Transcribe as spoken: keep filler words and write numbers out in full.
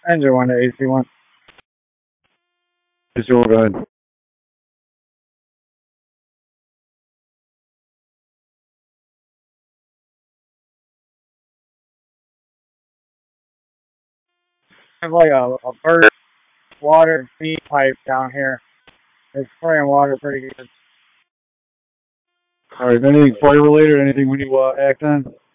Engine one, the A C one. Just roll, go ahead. I have like a, a burst water feed pipe down here. It's spraying water pretty good. All right, anything fire related? Anything we need to uh, act on?